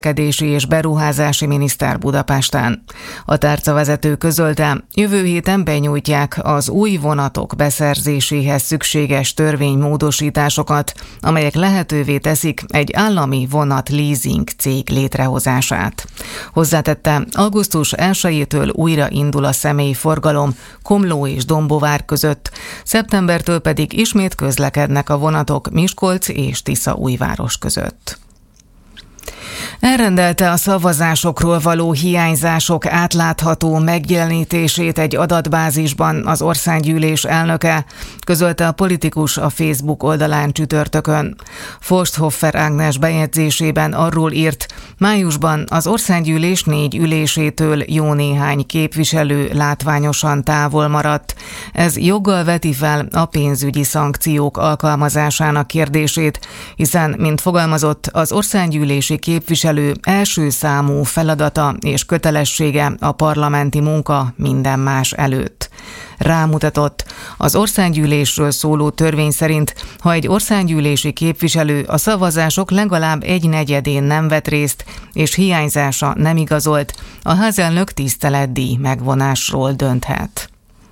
Közlekedési és beruházási miniszter Budapesten. A tárcavezető közölte, jövő héten benyújtják az új vonatok beszerzéséhez szükséges törvénymódosításokat, amelyek lehetővé teszik egy állami vonat leasing cég létrehozását. Hozzátette, augusztus 1-től újra indul a személyforgalom Komló és Dombóvár között, szeptembertől pedig ismét közlekednek a vonatok Miskolc és Tiszaújváros között. Elrendelte a szavazásokról való hiányzások átlátható megjelenítését egy adatbázisban az országgyűlés elnöke, közölte a politikus a Facebook oldalán csütörtökön. Forsthoffer Ágnes bejegyzésében arról írt, májusban az országgyűlés 4 ülésétől jó néhány képviselő látványosan távol maradt. Ez joggal veti fel a pénzügyi szankciók alkalmazásának kérdését, hiszen, mint fogalmazott, az országgyűlési képviselő első számú feladata és kötelessége a parlamenti munka minden más előtt. Rámutatott, az országgyűlésről szóló törvény szerint, ha egy országgyűlési képviselő a szavazások legalább 1/4-én nem vett részt, és hiányzása nem igazolt, a házelnök tiszteletdíj megvonásról dönthet.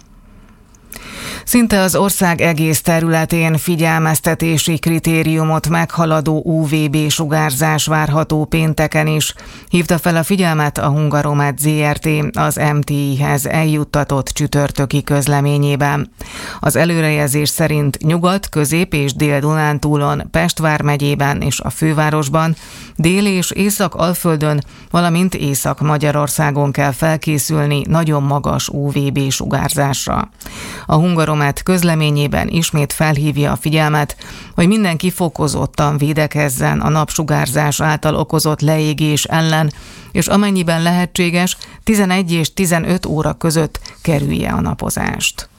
Szinte az ország egész területén figyelmeztetési kritériumot meghaladó UVB-sugárzás várható pénteken is, hívta fel a figyelmet a Hungaromed Zrt. Az MTI-hez eljuttatott csütörtöki közleményében. Az előrejelzés szerint Nyugat-, Közép- és Dél-Dunántúlon, Pest vármegyében és a fővárosban, Dél- és Észak-Alföldön, valamint Észak-Magyarországon kell felkészülni nagyon magas UVB-sugárzásra. A Hungaromed közleményében ismét felhívja a figyelmet, hogy mindenki fokozottan védekezzen a napsugárzás által okozott leégés ellen, és amennyiben lehetséges, 11 és 15 óra között kerülje a napozást.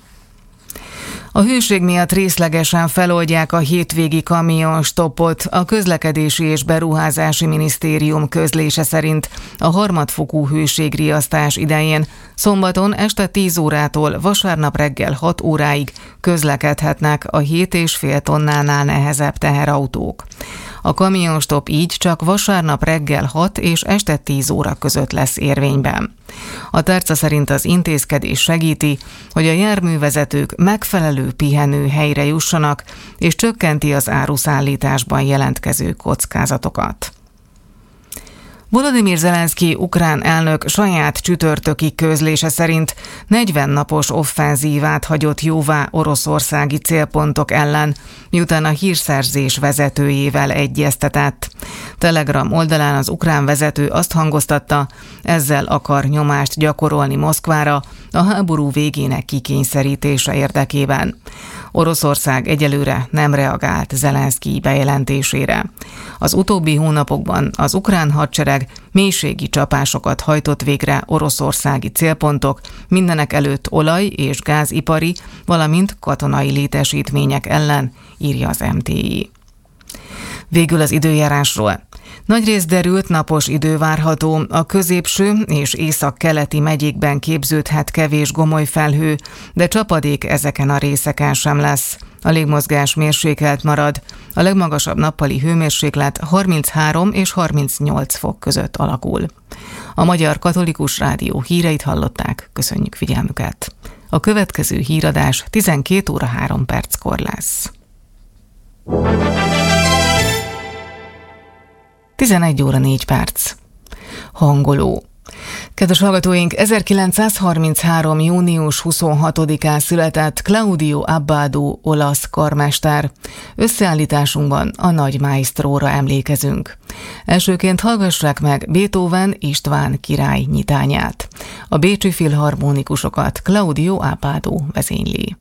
A hőség miatt részlegesen feloldják a hétvégi kamionstoppot. A Közlekedési és Beruházási Minisztérium közlése szerint a harmadfokú hőségriasztás idején szombaton este 10 órától vasárnap reggel 6 óráig közlekedhetnek a 7,5 tonnánál nehezebb teherautók. A kamionstopp így csak vasárnap reggel 6 és este 10 óra között lesz érvényben. A tárca szerint az intézkedés segíti, hogy a járművezetők megfelelő pihenőhelyre jussanak, és csökkenti az áruszállításban jelentkező kockázatokat. Volodymyr Zelenszky ukrán elnök saját csütörtöki közlése szerint 40 napos offenzívát hagyott jóvá oroszországi célpontok ellen, miután a hírszerzés vezetőjével egyeztetett. Telegram oldalán az ukrán vezető azt hangoztatta, ezzel akar nyomást gyakorolni Moszkvára a háború végének kikényszerítése érdekében. Oroszország egyelőre nem reagált Zelenszky bejelentésére. Az utóbbi hónapokban az ukrán hadsereg mélységi csapásokat hajtott végre oroszországi célpontok, mindenek előtt olaj- és gázipari, valamint katonai létesítmények ellen, írja az MTI. Végül az időjárásról. Nagyrészt derült napos idő várható, a középső és észak-keleti megyékben képződhet kevés gomolyfelhő, de csapadék ezeken a részeken sem lesz. A légmozgás mérsékelt marad, a legmagasabb nappali hőmérséklet 33 és 38 fok között alakul. A Magyar Katolikus Rádió híreit hallották, köszönjük figyelmüket. A következő híradás 12 óra 3 perckor lesz. 11 óra 4 perc. Hangoló. Kedves hallgatóink, 1933. június 26-án született Claudio Abbado olasz karmester. Összeállításunkban a nagy maestróra emlékezünk. Elsőként hallgassák meg Beethoven István király nyitányát. A bécsi filharmonikusokat Claudio Abbado vezényli.